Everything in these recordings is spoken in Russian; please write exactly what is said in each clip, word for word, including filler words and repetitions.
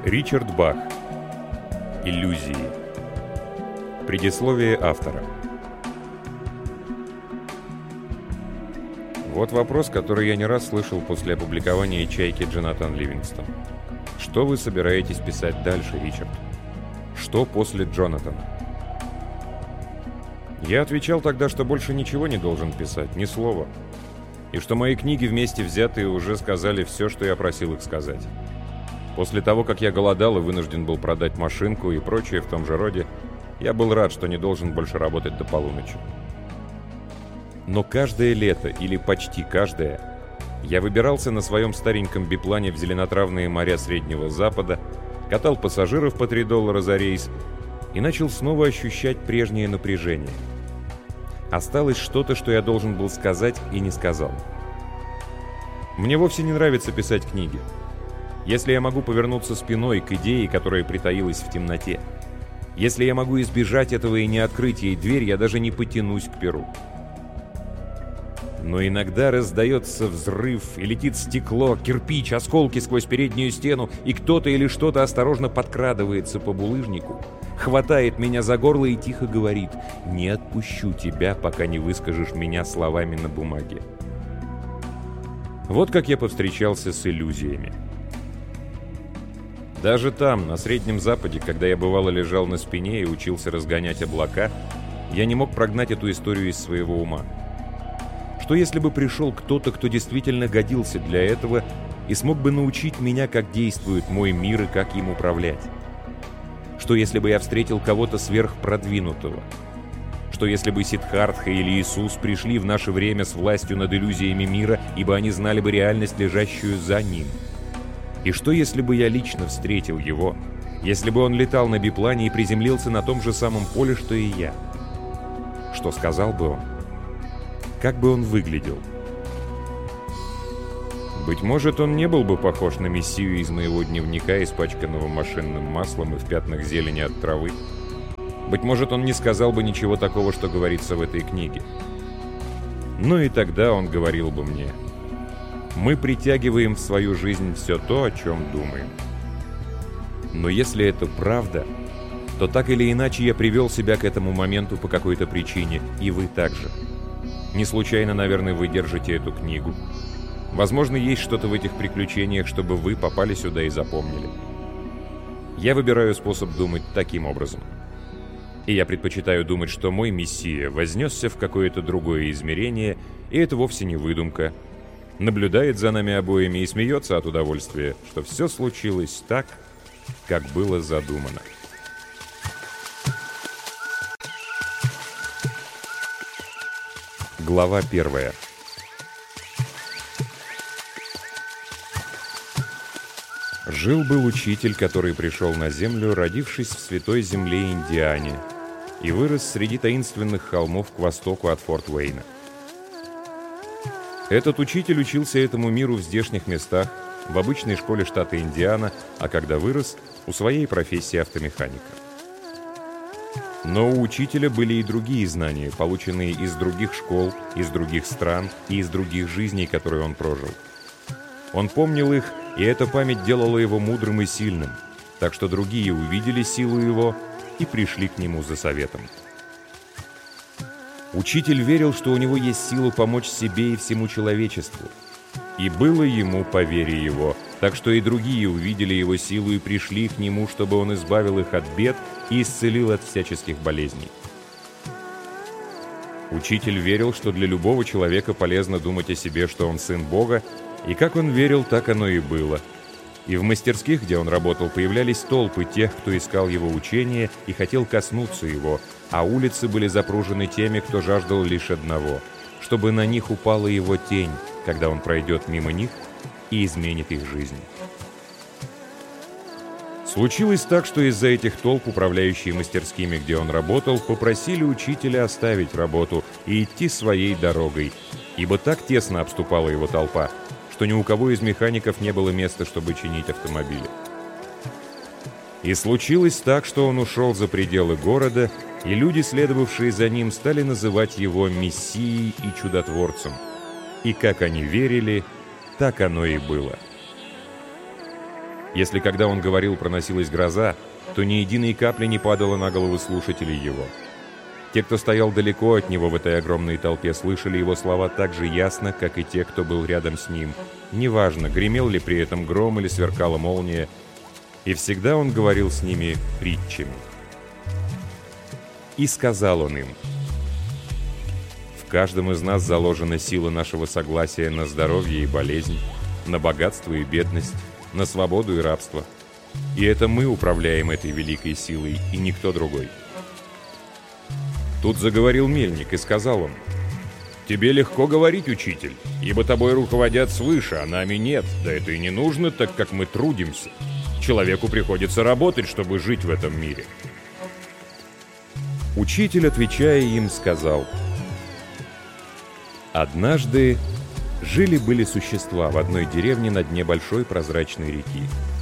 Ричард Бах. Иллюзии. Предисловие автора. Вот вопрос, который я не раз слышал после опубликования «Чайки» Джонатан Ливингстон. Что вы собираетесь писать дальше, Ричард? Что после Джонатана? Я отвечал тогда, что больше ничего не должен писать, ни слова. И что мои книги вместе взятые уже сказали все, что я просил их сказать. После того, как я голодал и вынужден был продать машинку и прочее в том же роде, я был рад, что не должен больше работать до полуночи. Но каждое лето, или почти каждое, я выбирался на своем стареньком биплане в зеленотравные моря Среднего Запада, катал пассажиров по три доллара за рейс и начал снова ощущать прежнее напряжение. Осталось что-то, что я должен был сказать и не сказал. Мне вовсе не нравится писать книги. Если я могу повернуться спиной к идее, которая притаилась в темноте, если я могу избежать этого и не открыть ей дверь, я даже не потянусь к перу. Но иногда раздается взрыв, и летит стекло, кирпич, осколки сквозь переднюю стену, и кто-то или что-то осторожно подкрадывается по булыжнику, хватает меня за горло и тихо говорит: «Не отпущу тебя, пока не выскажешь меня словами на бумаге». Вот как я повстречался с иллюзиями. Даже там, на Среднем Западе, когда я бывало лежал на спине и учился разгонять облака, я не мог прогнать эту историю из своего ума. Что если бы пришел кто-то, кто действительно годился для этого и смог бы научить меня, как действует мой мир и как им управлять? Что если бы я встретил кого-то сверхпродвинутого? Что если бы Сиддхартха или Иисус пришли в наше время с властью над иллюзиями мира, ибо они знали бы реальность, лежащую за ним? И что если бы я лично встретил его, если бы он летал на биплане и приземлился на том же самом поле, что и я? Что сказал бы он? Как бы он выглядел? Быть может, он не был бы похож на мессию из моего дневника, испачканного машинным маслом и в пятнах зелени от травы. Быть может, он не сказал бы ничего такого, что говорится в этой книге. Но и тогда он говорил бы мне: мы притягиваем в свою жизнь все то, о чем думаем. Но если это правда, то так или иначе я привел себя к этому моменту по какой-то причине, и вы также. Не случайно, наверное, вы держите эту книгу. Возможно, есть что-то в этих приключениях, чтобы вы попали сюда и запомнили. Я выбираю способ думать таким образом. И я предпочитаю думать, что мой мессия вознесся в какое-то другое измерение, и это вовсе не выдумка. Наблюдает за нами обоими и смеется от удовольствия, что все случилось так, как было задумано. Глава первая. Жил-был учитель, который пришел на землю, родившись в святой земле Индиане, и вырос среди таинственных холмов к востоку от Форт Уэйна. Этот учитель учился этому миру в здешних местах, в обычной школе штата Индиана, а когда вырос, у своей профессии автомеханика. Но у учителя были и другие знания, полученные из других школ, из других стран и из других жизней, которые он прожил. Он помнил их, и эта память делала его мудрым и сильным, так что другие увидели силу его и пришли к нему за советом. Учитель верил, что у него есть сила помочь себе и всему человечеству. И было ему по вере его, так что и другие увидели его силу и пришли к нему, чтобы он избавил их от бед и исцелил от всяческих болезней. Учитель верил, что для любого человека полезно думать о себе, что он сын Бога, и как он верил, так оно и было. И в мастерских, где он работал, появлялись толпы тех, кто искал его учения и хотел коснуться его, а улицы были запружены теми, кто жаждал лишь одного, чтобы на них упала его тень, когда он пройдет мимо них и изменит их жизнь. Случилось так, что из-за этих толп, управляющие мастерскими, где он работал, попросили учителя оставить работу и идти своей дорогой, ибо так тесно обступала его толпа, что ни у кого из механиков не было места, чтобы чинить автомобили. И случилось так, что он ушел за пределы города, и люди, следовавшие за ним, стали называть его Мессией и Чудотворцем. И как они верили, так оно и было. Если когда он говорил проносилась гроза, то ни единой капли не падало на головы слушателей его. Те, кто стоял далеко от него в этой огромной толпе, слышали его слова так же ясно, как и те, кто был рядом с ним. Неважно, гремел ли при этом гром или сверкала молния, и всегда он говорил с ними притчами. И сказал он им: «В каждом из нас заложена сила нашего согласия на здоровье и болезнь, на богатство и бедность, на свободу и рабство. И это мы управляем этой великой силой, и никто другой». Тут заговорил мельник, и сказал он: «Тебе легко говорить, учитель, ибо тобой руководят свыше, а нами нет. Да это и не нужно, так как мы трудимся. Человеку приходится работать, чтобы жить в этом мире». Учитель, отвечая им, сказал: «Однажды жили-были существа в одной деревне на дне большой прозрачной реки.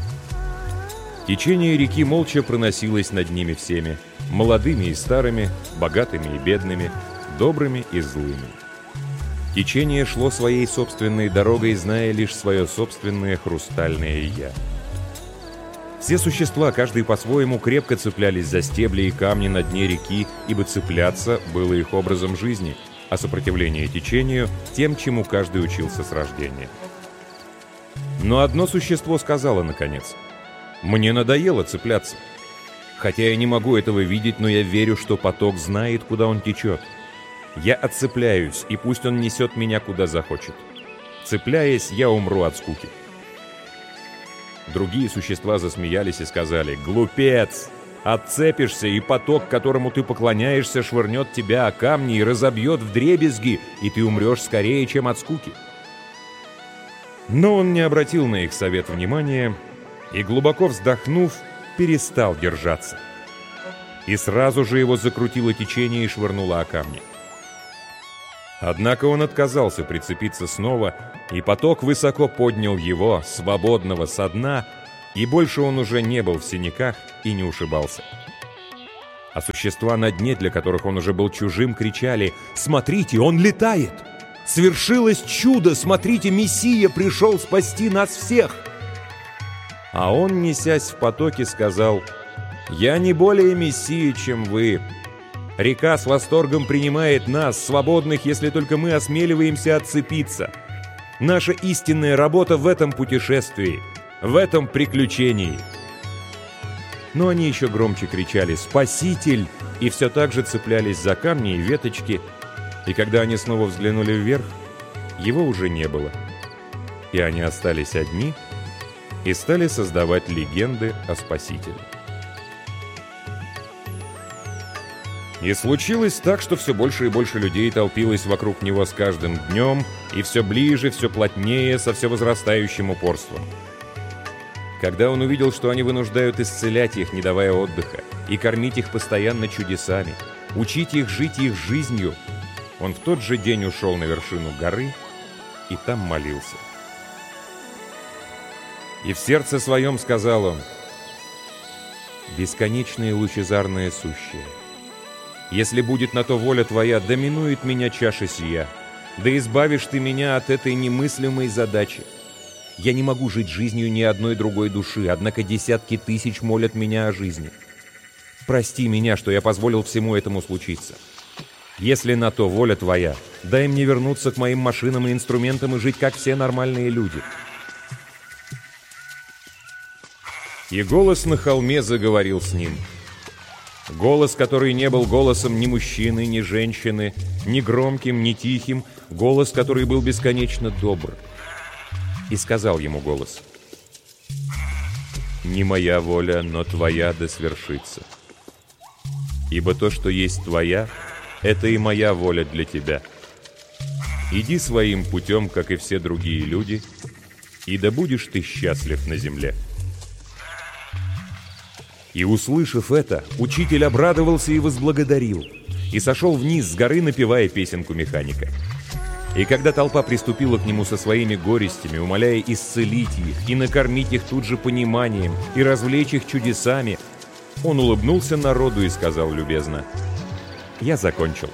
Течение реки молча проносилось над ними всеми, молодыми и старыми, богатыми и бедными, добрыми и злыми. Течение шло своей собственной дорогой, зная лишь свое собственное хрустальное «я». Все существа, каждый по-своему, крепко цеплялись за стебли и камни на дне реки, ибо цепляться было их образом жизни, а сопротивление течению — тем, чему каждый учился с рождения. Но одно существо сказало, наконец: «Мне надоело цепляться. Хотя я не могу этого видеть, но я верю, что поток знает, куда он течет. Я отцепляюсь, и пусть он несет меня, куда захочет. Цепляясь, я умру от скуки». Другие существа засмеялись и сказали: «Глупец! Отцепишься, и поток, которому ты поклоняешься, швырнет тебя о камни и разобьет вдребезги, и ты умрешь скорее, чем от скуки». Но он не обратил на их совет внимания и, глубоко вздохнув, перестал держаться. И сразу же его закрутило течение и швырнуло о камни. Однако он отказался прицепиться снова, и поток высоко поднял его, свободного со дна, и больше он уже не был в синяках и не ушибался. А существа на дне, для которых он уже был чужим, кричали: «Смотрите, он летает! Свершилось чудо! Смотрите, Мессия пришел спасти нас всех!» А он, несясь в потоке, сказал: «Я не более Мессия, чем вы. Река с восторгом принимает нас, свободных, если только мы осмеливаемся отцепиться. Наша истинная работа в этом путешествии, в этом приключении». Но они еще громче кричали: «Спаситель!» и все так же цеплялись за камни и веточки, и когда они снова взглянули вверх, его уже не было. И они остались одни и стали создавать легенды о Спасителе. И случилось так, что все больше и больше людей толпилось вокруг него с каждым днем, и все ближе, все плотнее, со все возрастающим упорством. Когда он увидел, что они вынуждают исцелять их, не давая отдыха, и кормить их постоянно чудесами, учить их жить их жизнью, он в тот же день ушел на вершину горы и там молился. И в сердце своем сказал он: «Бесконечное лучезарное сущее, если будет на то воля Твоя, доминует меня чаша сия, да избавишь Ты меня от этой немыслимой задачи. Я не могу жить жизнью ни одной другой души, однако десятки тысяч молят меня о жизни. Прости меня, что я позволил всему этому случиться. Если на то воля Твоя, дай мне вернуться к моим машинам и инструментам и жить, как все нормальные люди». И голос на холме заговорил с ним. Голос, который не был голосом ни мужчины, ни женщины, ни громким, ни тихим, голос, который был бесконечно добр. И сказал ему голос: «Не моя воля, но Твоя да свершится. Ибо то, что есть Твоя, это и моя воля для тебя. Иди своим путем, как и все другие люди, и да будешь ты счастлив на земле». И, услышав это, учитель обрадовался и возблагодарил, и сошел вниз с горы, напевая песенку механика. И когда толпа приступила к нему со своими горестями, умоляя исцелить их и накормить их тут же пониманием и развлечь их чудесами, он улыбнулся народу и сказал любезно: «Я закончил».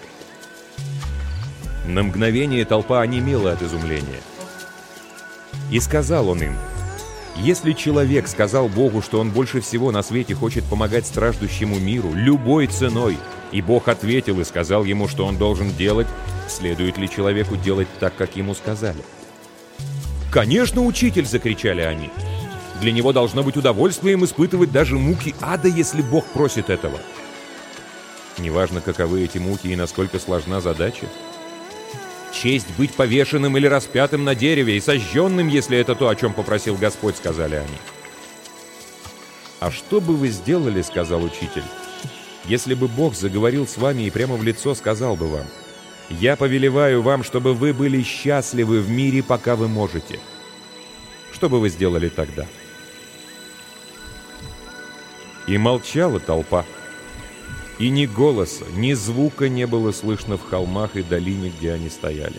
На мгновение толпа онемела от изумления. И сказал он им: Если человек сказал Богу, что он больше всего на свете хочет помогать страждущему миру любой ценой, и Бог ответил и сказал ему, что он должен делать, следует ли человеку делать так, как ему сказали? «Конечно, учитель!» — закричали они. «Для него должно быть удовольствием испытывать даже муки ада, если Бог просит этого». Неважно, каковы эти муки и насколько сложна задача. «Честь быть повешенным или распятым на дереве и сожженным, если это то, о чем попросил Господь», — сказали они. «А что бы вы сделали, — сказал учитель, — если бы Бог заговорил с вами и прямо в лицо сказал бы вам: «Я повелеваю вам, чтобы вы были счастливы в мире, пока вы можете». Что бы вы сделали тогда?» И молчала толпа. И ни голоса, ни звука не было слышно в холмах и долине, где они стояли.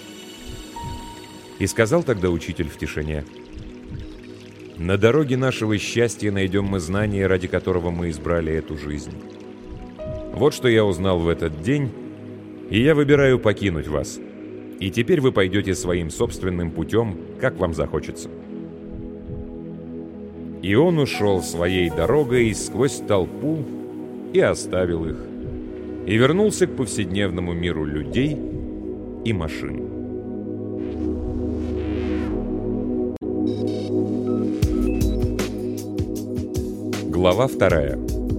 И сказал тогда учитель в тишине: «На дороге нашего счастья найдем мы знание, ради которого мы избрали эту жизнь. Вот что я узнал в этот день, и я выбираю покинуть вас. И теперь вы пойдете своим собственным путем, как вам захочется». И он ушел своей дорогой сквозь толпу и оставил их, и вернулся к повседневному миру людей и машин. Глава вторая.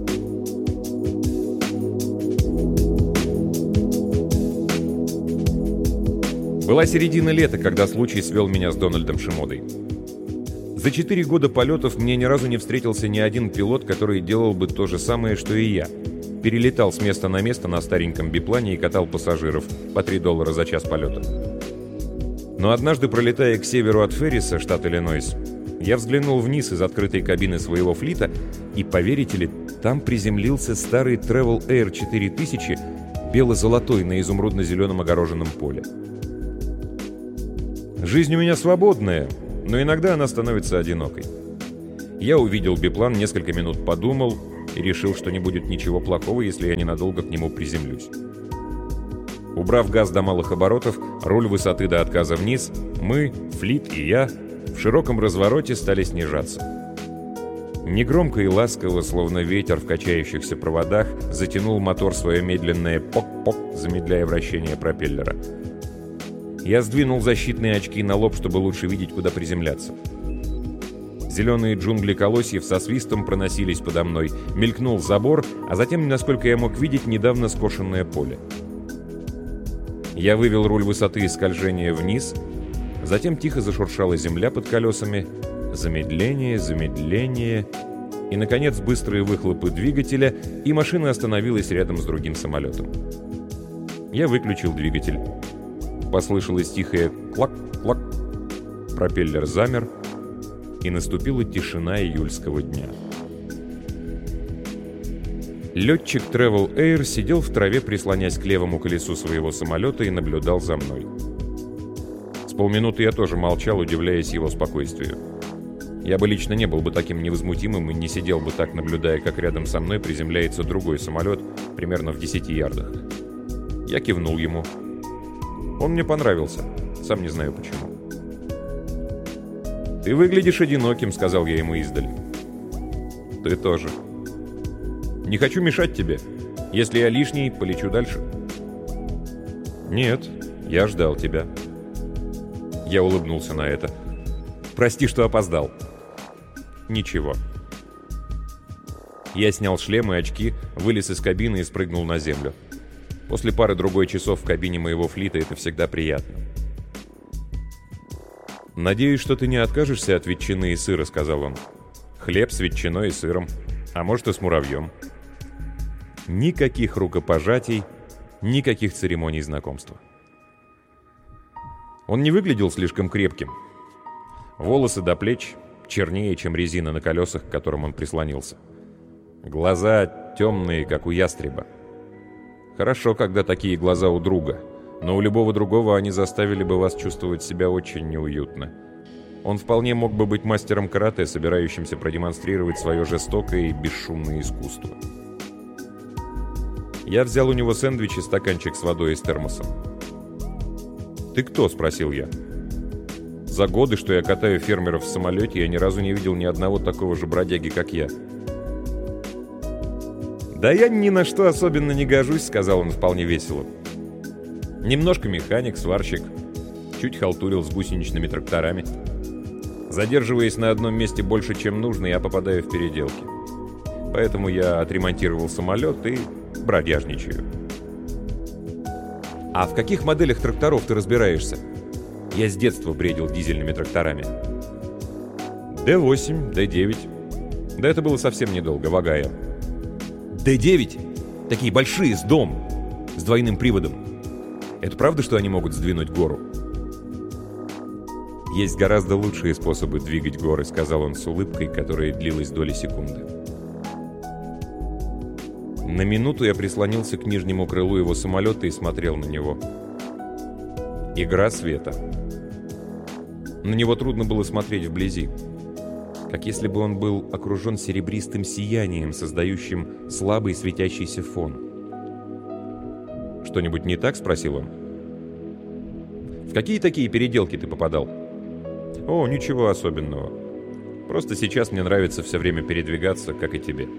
Была середина лета, когда случай свел меня с Дональдом Шимодой. За четыре года полетов мне ни разу не встретился ни один пилот, который делал бы то же самое, что и я. Перелетал с места на место на стареньком биплане и катал пассажиров по три доллара за час полета. Но однажды, пролетая к северу от Ферриса, штат Иллинойс, я взглянул вниз из открытой кабины своего флита, и, поверите ли, там приземлился старый Travel Air четыре тысячи, бело-золотой на изумрудно-зеленом огороженном поле. Жизнь у меня свободная, но иногда она становится одинокой. Я увидел биплан, несколько минут подумал и решил, что не будет ничего плохого, если я ненадолго к нему приземлюсь. Убрав газ до малых оборотов, руль высоты до отказа вниз, мы, флит и я, в широком развороте стали снижаться. Негромко и ласково, словно ветер в качающихся проводах, затянул мотор свое медленное пок-пок, замедляя вращение пропеллера. Я сдвинул защитные очки на лоб, чтобы лучше видеть, куда приземляться. Зеленые джунгли колосьев со свистом проносились подо мной, мелькнул забор, а затем, насколько я мог видеть, недавно скошенное поле. Я вывел руль высоты и скольжения вниз, затем тихо зашуршала земля под колесами, замедление, замедление, и, наконец, быстрые выхлопы двигателя, и машина остановилась рядом с другим самолетом. Я выключил двигатель. Послышалось тихое «клак-клак», пропеллер замер, и наступила тишина июльского дня. Летчик Travel Air сидел в траве, прислонясь к левому колесу своего самолета, и наблюдал за мной. С полминуты я тоже молчал, удивляясь его спокойствию. Я бы лично не был бы таким невозмутимым и не сидел бы так, наблюдая, как рядом со мной приземляется другой самолет, примерно в десяти ярдах. Я кивнул ему. Он мне понравился, сам не знаю почему. «Ты выглядишь одиноким», — сказал я ему издали. «Ты тоже. Не хочу мешать тебе. Если я лишний, полечу дальше». «Нет, я ждал тебя». Я улыбнулся на это. «Прости, что опоздал». «Ничего». Я снял шлем и очки, вылез из кабины и спрыгнул на землю. После пары-другой часов в кабине моего флита это всегда приятно. «Надеюсь, что ты не откажешься от ветчины и сыра», — сказал он. «Хлеб с ветчиной и сыром, а может и с муравьем». Никаких рукопожатий, никаких церемоний знакомства. Он не выглядел слишком крепким. Волосы до плеч, чернее, чем резина на колесах, к которым он прислонился. Глаза темные, как у ястреба. Хорошо, когда такие глаза у друга, но у любого другого они заставили бы вас чувствовать себя очень неуютно. Он вполне мог бы быть мастером карате, собирающимся продемонстрировать свое жестокое и бесшумное искусство. Я взял у него сэндвич и стаканчик с водой из термоса. «Ты кто?» — спросил я. За годы, что я катаю фермеров в самолете, я ни разу не видел ни одного такого же бродяги, как я. «Да я ни на что особенно не гожусь», — сказал он вполне весело. «Немножко механик, сварщик, чуть халтурил с гусеничными тракторами. Задерживаясь на одном месте больше, чем нужно, я попадаю в переделки. Поэтому я отремонтировал самолет и бродяжничаю». «А в каких моделях тракторов ты разбираешься?» Я с детства бредил дизельными тракторами. Дэ восемь, Дэ девять. Да это было совсем недолго, в Огайо. Дэ девять? Такие большие, с дом, с двойным приводом. Это правда, что они могут сдвинуть гору? «Есть гораздо лучшие способы двигать горы», — сказал он с улыбкой, которая длилась доли секунды. На минуту я прислонился к нижнему крылу его самолета и смотрел на него. Игра света. На него трудно было смотреть вблизи. Как если бы он был окружен серебристым сиянием, создающим слабый светящийся фон. «Что-нибудь не так?» — спросил он. «В какие такие переделки ты попадал?» «О, ничего особенного. Просто сейчас мне нравится все время передвигаться, как и тебе».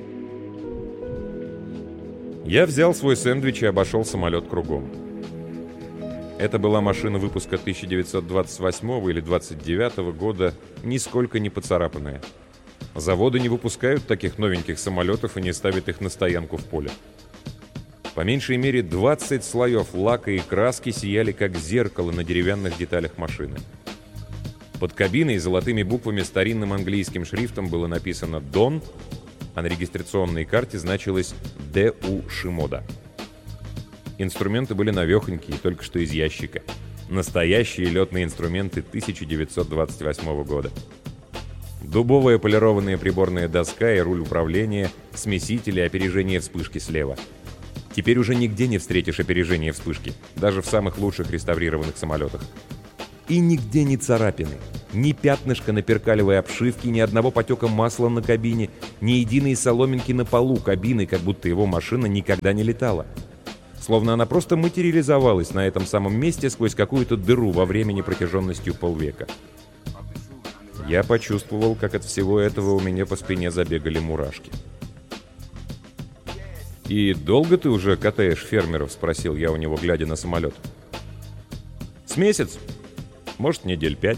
Я взял свой сэндвич и обошел самолет кругом. Это была машина выпуска тысяча девятьсот двадцать восьмого или двадцать девятого года, нисколько не поцарапанная. Заводы не выпускают таких новеньких самолетов и не ставят их на стоянку в поле. По меньшей мере двадцать слоев лака и краски сияли как зеркало на деревянных деталях машины. Под кабиной золотыми буквами старинным английским шрифтом было написано «Дон», а на регистрационной карте значилось «Дэ У Шимода». Инструменты были навехонькие, только что из ящика. Настоящие летные инструменты тысяча девятьсот двадцать восьмого года. Дубовая полированная приборная доска и руль управления, смесители, опережение вспышки слева. Теперь уже нигде не встретишь опережение вспышки, даже в самых лучших реставрированных самолетах. И нигде ни царапины, ни пятнышка на перкалевой обшивке, ни одного потека масла на кабине, ни единой соломинки на полу кабины, как будто его машина никогда не летала. Словно она просто материализовалась на этом самом месте сквозь какую-то дыру во времени протяженностью полвека. Я почувствовал, как от всего этого у меня по спине забегали мурашки. «И долго ты уже катаешь фермеров?» — спросил я у него, глядя на самолет. «С месяц. Может, недель пять».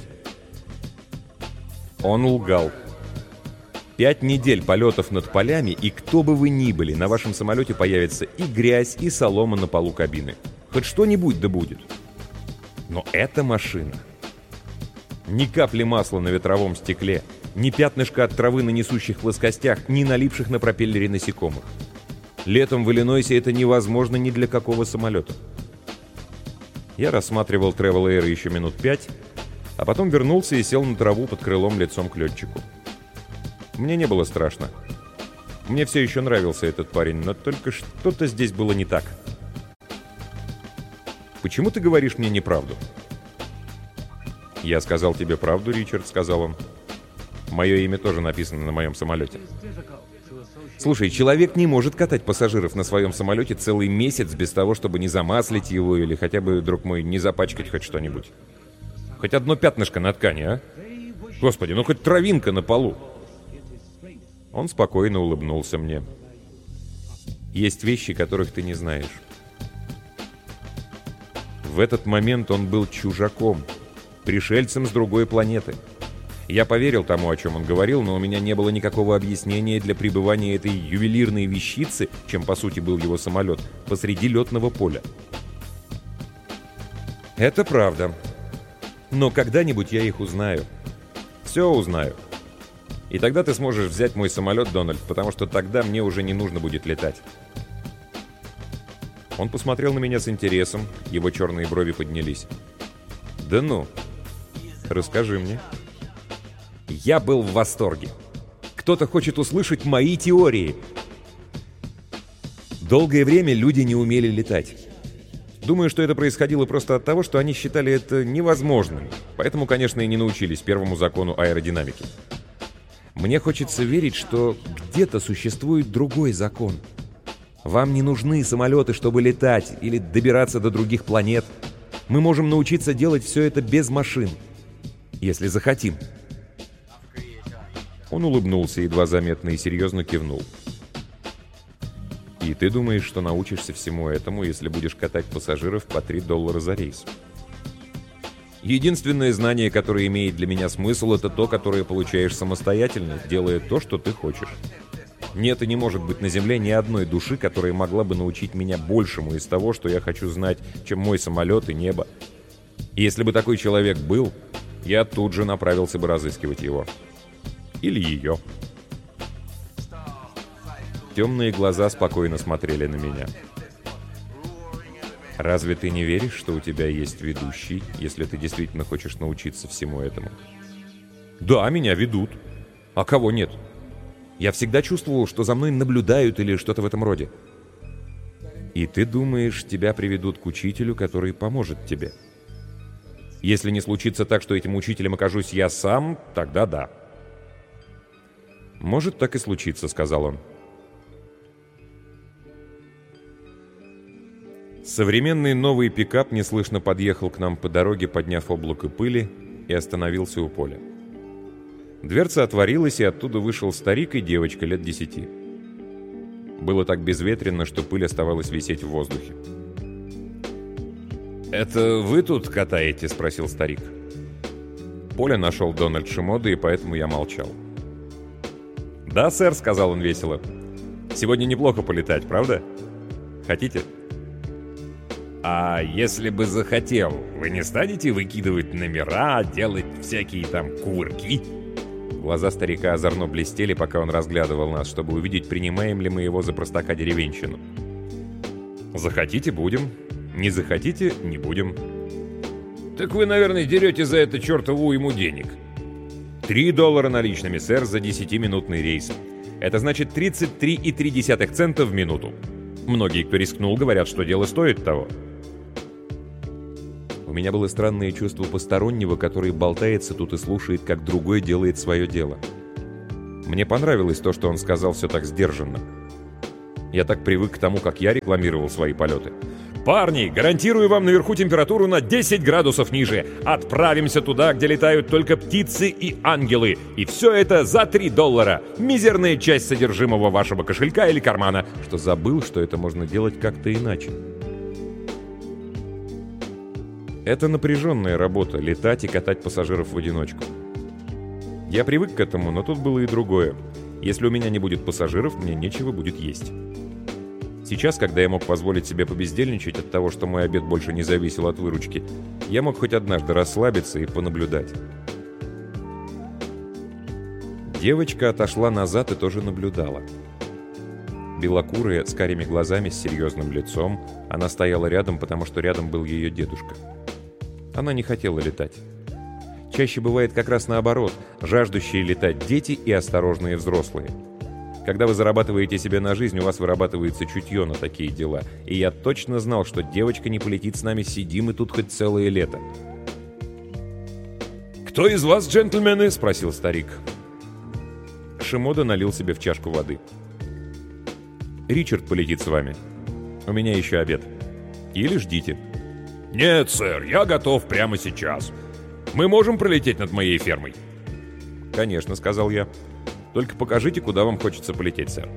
Он лгал. Пять недель полетов над полями, и кто бы вы ни были, на вашем самолете появится и грязь, и солома на полу кабины. Хоть что-нибудь да будет. Но эта машина... Ни капли масла на ветровом стекле, ни пятнышка от травы на несущих плоскостях, ни налипших на пропеллере насекомых. Летом в Иллинойсе это невозможно ни для какого самолета. Я рассматривал Travel Air еще минут пять, а потом вернулся и сел на траву под крылом лицом к летчику. Мне не было страшно. Мне все еще нравился этот парень, но только что-то здесь было не так. «Почему ты говоришь мне неправду?» «Я сказал тебе правду, Ричард», — сказал он. «Мое имя тоже написано на моем самолете». «Слушай, человек не может катать пассажиров на своем самолете целый месяц без того, чтобы не замаслить его или хотя бы, друг мой, не запачкать хоть что-нибудь. Хоть одно пятнышко на ткани, а? Господи, ну хоть травинка на полу». Он спокойно улыбнулся мне. «Есть вещи, которых ты не знаешь». В этот момент он был чужаком, пришельцем с другой планеты. Я поверил тому, о чем он говорил, но у меня не было никакого объяснения для пребывания этой ювелирной вещицы, чем по сути был его самолет, посреди летного поля. «Это правда. Но когда-нибудь я их узнаю. Все узнаю. И тогда ты сможешь взять мой самолет, Дональд, потому что тогда мне уже не нужно будет летать». Он посмотрел на меня с интересом, его черные брови поднялись. «Да ну, расскажи мне». Я был в восторге. Кто-то хочет услышать мои теории. Долгое время люди не умели летать. Думаю, что это происходило просто от того, что они считали это невозможным, поэтому, конечно, и не научились первому закону аэродинамики. Мне хочется верить, что где-то существует другой закон. Вам не нужны самолеты, чтобы летать или добираться до других планет. Мы можем научиться делать все это без машин. Если захотим». Он улыбнулся, едва заметно, и серьезно кивнул. «И ты думаешь, что научишься всему этому, если будешь катать пассажиров по три доллара за рейс?» «Единственное знание, которое имеет для меня смысл, это то, которое получаешь самостоятельно, делая то, что ты хочешь. Нет и не может быть на Земле ни одной души, которая могла бы научить меня большему из того, что я хочу знать, чем мой самолет и небо. И если бы такой человек был, я тут же направился бы разыскивать его. Или ее». Темные глаза спокойно смотрели на меня. «Разве ты не веришь, что у тебя есть ведущий, если ты действительно хочешь научиться всему этому?» «Да, меня ведут. А кого нет? Я всегда чувствовал, что за мной наблюдают или что-то в этом роде». «И ты думаешь, тебя приведут к учителю, который поможет тебе?» «Если не случится так, что этим учителем окажусь я сам, тогда да». «Может, так и случится», — сказал он. Современный новый пикап неслышно подъехал к нам по дороге, подняв облако пыли, и остановился у поля. Дверца отворилась, и оттуда вышел старик и девочка лет десяти. Было так безветренно, что пыль оставалась висеть в воздухе. «Это вы тут катаете?» — спросил старик. Поля нашел Дональд Шимода, и поэтому я молчал. «Да, сэр», — сказал он весело. «Сегодня неплохо полетать, правда? Хотите?» «А если бы захотел, вы не станете выкидывать номера, делать всякие там кувырки?» Глаза старика озорно блестели, пока он разглядывал нас, чтобы увидеть, принимаем ли мы его за простака-деревенщину. «Захотите — будем. Не захотите — не будем». «Так вы, наверное, дерете за это чертову ему денег». «Три доллара наличными, сэр, за десятиминутный рейс. Это значит тридцать три и три десятых цента в минуту. Многие, кто рискнул, говорят, что дело стоит того». У меня было странное чувство постороннего, который болтается тут и слушает, как другой делает свое дело. Мне понравилось то, что он сказал все так сдержанно. Я так привык к тому, как я рекламировал свои полеты. «Парни, гарантирую вам наверху температуру на десять градусов ниже. Отправимся туда, где летают только птицы и ангелы. И все это за три доллара. Мизерная часть содержимого вашего кошелька или кармана». Что забыл, что это можно делать как-то иначе. Это напряженная работа — летать и катать пассажиров в одиночку. Я привык к этому, но тут было и другое. Если у меня не будет пассажиров, мне нечего будет есть. Сейчас, когда я мог позволить себе побездельничать от того, что мой обед больше не зависел от выручки, я мог хоть однажды расслабиться и понаблюдать. Девочка отошла назад и тоже наблюдала. Белокурая, с карими глазами, с серьезным лицом, она стояла рядом, потому что рядом был ее дедушка. Она не хотела летать. Чаще бывает как раз наоборот: жаждущие летать дети и осторожные взрослые. Когда вы зарабатываете себе на жизнь, у вас вырабатывается чутье на такие дела. И я точно знал, что девочка не полетит с нами, сидим и тут хоть целое лето. «Кто из вас, джентльмены?» — спросил старик. Шимода налил себе в чашку воды. «Ричард полетит с вами. У меня еще обед. Или ждите». «Нет, сэр, я готов прямо сейчас. Мы можем пролететь над моей фермой?» «Конечно», — сказал я. «Только покажите, куда вам хочется полететь, сэр».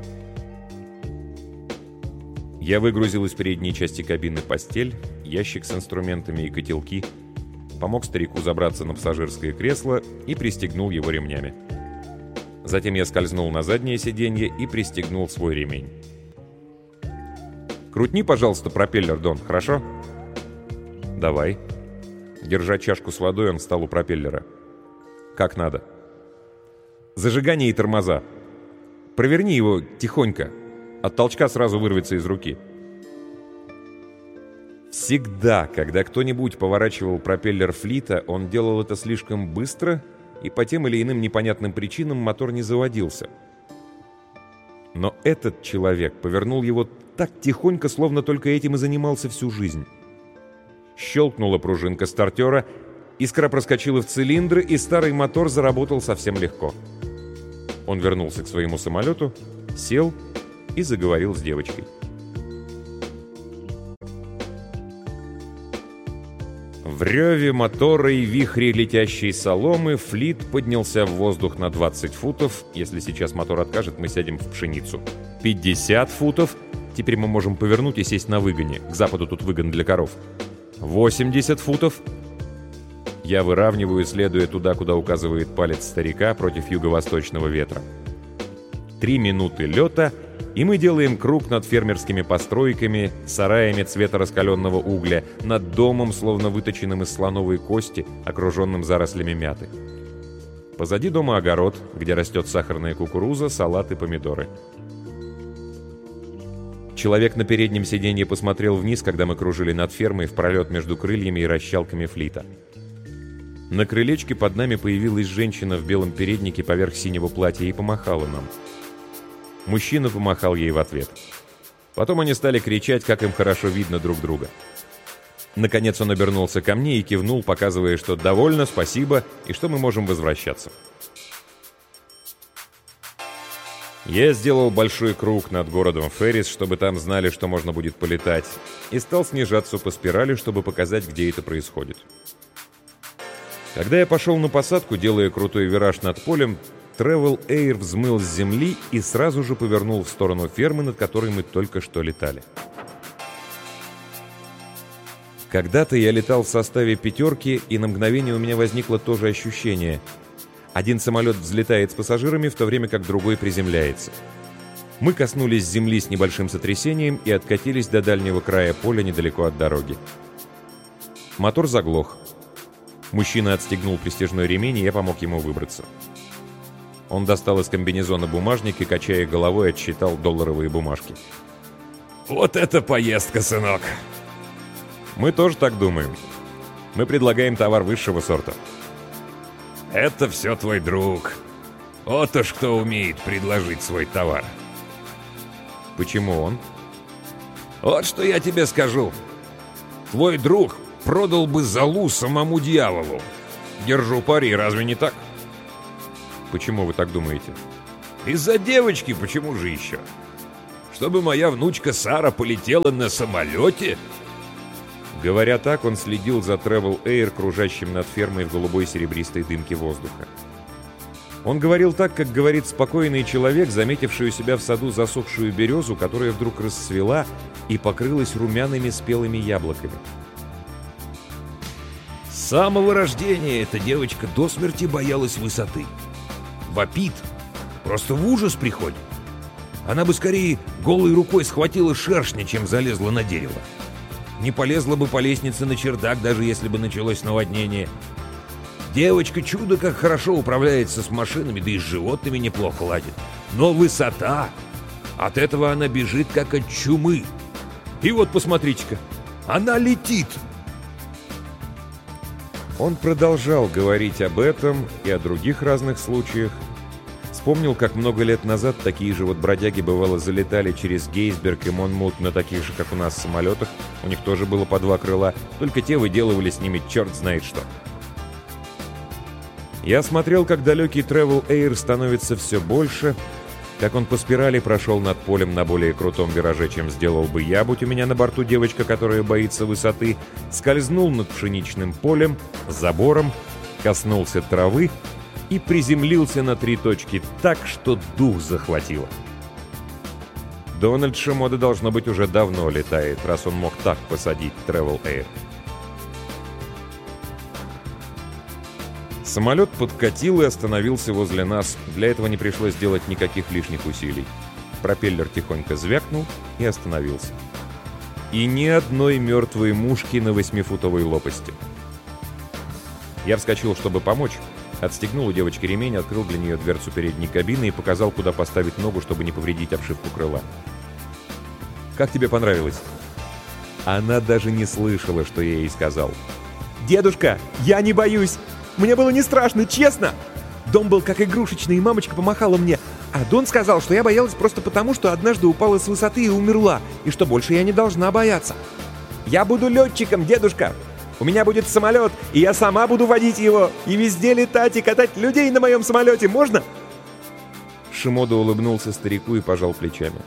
Я выгрузил из передней части кабины постель, ящик с инструментами и котелки, помог старику забраться на пассажирское кресло и пристегнул его ремнями. Затем я скользнул на заднее сиденье и пристегнул свой ремень. «Крутни, пожалуйста, пропеллер, Дон, хорошо?» «Давай». Держа чашку с водой, он встал у пропеллера. «Как надо». «Зажигание и тормоза. Проверни его тихонько. От толчка сразу вырвется из руки». Всегда, когда кто-нибудь поворачивал пропеллер Флита, он делал это слишком быстро, и по тем или иным непонятным причинам мотор не заводился. Но этот человек повернул его так тихонько, словно только этим и занимался всю жизнь. Щелкнула пружинка стартера, искра проскочила в цилиндры, и старый мотор заработал совсем легко. Он вернулся к своему самолету, сел и заговорил с девочкой. В реве мотора и вихре летящей соломы Флит поднялся в воздух на двадцать футов. Если сейчас мотор откажет, мы сядем в пшеницу. пятьдесят футов. Теперь мы можем повернуть и сесть на выгоне. К западу тут выгон для коров. восемьдесят футов. Я выравниваю, следуя туда, куда указывает палец старика, против юго-восточного ветра. Три минуты лета, и мы делаем круг над фермерскими постройками, сараями цвета раскаленного угля, над домом, словно выточенным из слоновой кости, окруженным зарослями мяты. Позади дома огород, где растет сахарная кукуруза, салат и помидоры. Человек на переднем сиденье посмотрел вниз, когда мы кружили над фермой в пролет между крыльями и расщелками Флита. На крылечке под нами появилась женщина в белом переднике поверх синего платья и помахала нам. Мужчина помахал ей в ответ. Потом они стали кричать, как им хорошо видно друг друга. Наконец он обернулся ко мне и кивнул, показывая, что довольно, спасибо, и что мы можем возвращаться. Я сделал большой круг над городом Феррис, чтобы там знали, что можно будет полетать, и стал снижаться по спирали, чтобы показать, где это происходит. Когда я пошел на посадку, делая крутой вираж над полем, Travel Air взмыл с земли и сразу же повернул в сторону фермы, над которой мы только что летали. Когда-то я летал в составе «пятерки», и на мгновение у меня возникло то же ощущение. Один самолет взлетает с пассажирами, в то время как другой приземляется. Мы коснулись земли с небольшим сотрясением и откатились до дальнего края поля недалеко от дороги. Мотор заглох. Мужчина отстегнул пристяжной ремень, и я помог ему выбраться. Он достал из комбинезона бумажник и, качая головой, отсчитал долларовые бумажки. «Вот это поездка, сынок!» «Мы тоже так думаем. Мы предлагаем товар высшего сорта». «Это все твой друг. Вот уж кто умеет предложить свой товар». «Почему он?» «Вот что я тебе скажу. Твой друг продал бы золу самому дьяволу. Держу пари, разве не так?» «Почему вы так думаете?» «Из-за девочки, почему же еще? Чтобы моя внучка Сара полетела на самолете?» Говоря так, он следил за Travel Air, кружащим над фермой в голубой серебристой дымке воздуха. Он говорил так, как говорит спокойный человек, заметивший у себя в саду засохшую березу, которая вдруг расцвела и покрылась румяными спелыми яблоками. «С самого рождения эта девочка до смерти боялась высоты. Вопит. Просто в ужас приходит. Она бы скорее голой рукой схватила шершня, чем залезла на дерево. Не полезла бы по лестнице на чердак, даже если бы началось наводнение. Девочка чудо как хорошо управляется с машинами, да и с животными неплохо ладит. Но высота! От этого она бежит, как от чумы. И вот посмотрите-ка, она летит!» Он продолжал говорить об этом и о других разных случаях. Вспомнил, как много лет назад такие же вот бродяги, бывало, залетали через Гейсберг и Монмут на таких же, как у нас, самолетах. У них тоже было по два крыла, только те выделывали с ними черт знает что. Я смотрел, как далекий Travel Air становится все больше, как он по спирали прошел над полем на более крутом вираже, чем сделал бы я, будь у меня на борту девочка, которая боится высоты, скользнул над пшеничным полем, забором, коснулся травы и приземлился на три точки так, что дух захватило. Дональд Шимода, должно быть, уже давно летает, раз он мог так посадить Travel Air. Самолет подкатил и остановился возле нас. Для этого не пришлось делать никаких лишних усилий. Пропеллер тихонько звякнул и остановился. И ни одной мертвой мушки на восьмифутовой лопасти. Я вскочил, чтобы помочь. Отстегнул у девочки ремень, открыл для нее дверцу передней кабины и показал, куда поставить ногу, чтобы не повредить обшивку крыла. «Как тебе понравилось?» Она даже не слышала, что я ей сказал. «Дедушка, я не боюсь! Мне было не страшно, честно! Дом был как игрушечный, и мамочка помахала мне. А Дон сказал, что я боялась просто потому, что однажды упала с высоты и умерла, и что больше я не должна бояться. Я буду летчиком, дедушка! У меня будет самолет, и я сама буду водить его, и везде летать, и катать людей на моем самолете, можно?» Шимода улыбнулся старику и пожал плечами.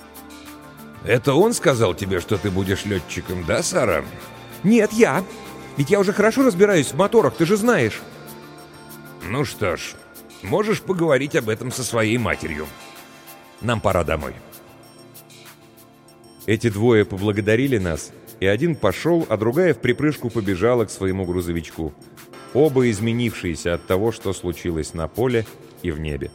«Это он сказал тебе, что ты будешь летчиком, да, Сара?» «Нет, я. Ведь я уже хорошо разбираюсь в моторах, ты же знаешь». «Ну что ж, можешь поговорить об этом со своей матерью. Нам пора домой». Эти двое поблагодарили нас, и один пошел, а другая в припрыжку побежала к своему грузовичку. Оба изменившиеся от того, что случилось на поле и в небе.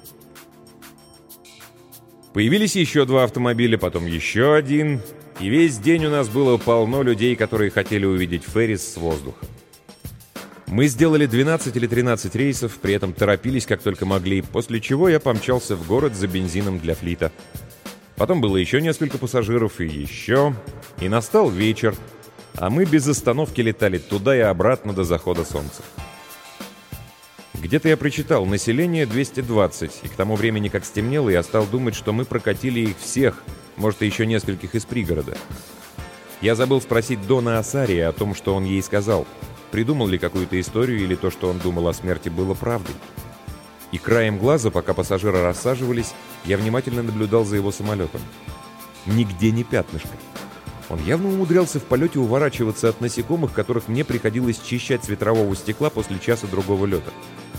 Появились еще два автомобиля, потом еще один, и весь день у нас было полно людей, которые хотели увидеть Феррис с воздуха. Мы сделали двенадцать или тринадцать рейсов, при этом торопились как только могли, после чего я помчался в город за бензином для флита. Потом было еще несколько пассажиров и еще, и настал вечер, а мы без остановки летали туда и обратно до захода солнца. Где-то я прочитал население двести двадцать, и к тому времени, как стемнело, я стал думать, что мы прокатили их всех, может, и еще нескольких из пригорода. Я забыл спросить Дона Асария о том, что он ей сказал. Придумал ли какую-то историю, или то, что он думал о смерти, было правдой. И краем глаза, пока пассажиры рассаживались, я внимательно наблюдал за его самолетом. Нигде не пятнышко. Он явно умудрялся в полете уворачиваться от насекомых, которых мне приходилось чищать с ветрового стекла после часа другого лета.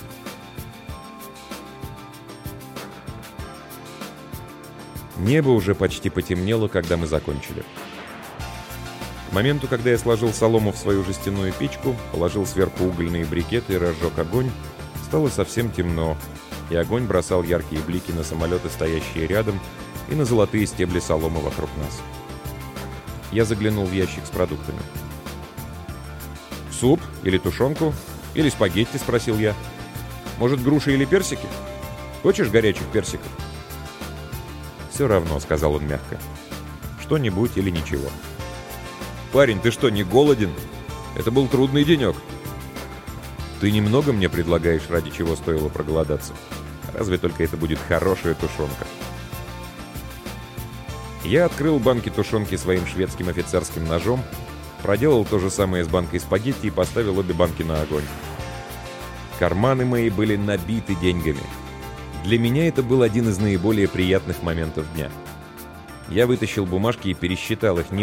Небо уже почти потемнело, когда мы закончили. К моменту, когда я сложил солому в свою жестяную печку, положил сверху угольные брикеты и разжег огонь, стало совсем темно, и огонь бросал яркие блики на самолеты, стоящие рядом, и на золотые стебли соломы вокруг нас. Я заглянул в ящик с продуктами. «Суп? Или тушенку? Или спагетти?» — спросил я. «Может, груши или персики? Хочешь горячих персиков?» «Все равно», — сказал он мягко. «Что-нибудь или ничего». «Парень, ты что, не голоден? Это был трудный денек». «Ты немного мне предлагаешь, ради чего стоило проголодаться? Разве только это будет хорошая тушенка». Я открыл банки тушенки своим шведским офицерским ножом, проделал то же самое с банкой спагетти и поставил обе банки на огонь. Карманы мои были набиты деньгами. Для меня это был один из наиболее приятных моментов дня. Я вытащил бумажки и пересчитал их.